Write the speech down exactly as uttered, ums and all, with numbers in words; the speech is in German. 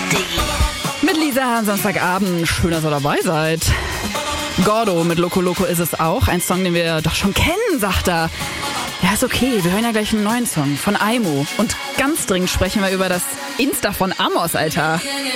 Mit Lisa am Samstagabend. Schön, dass ihr dabei seid. Gordo mit Loco Loco ist es auch. Ein Song, den wir doch schon kennen, sagt er. Ja, ist okay. Wir hören ja gleich einen neuen Song von Aimo. Und ganz dringend sprechen wir über das Insta von Amos, Alter.